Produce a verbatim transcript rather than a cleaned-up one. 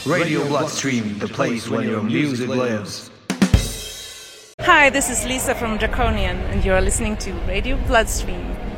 Radio Bloodstream, the place where your music lives. Hi, this is Lisa from Draconian, and you're listening to Radio Bloodstream.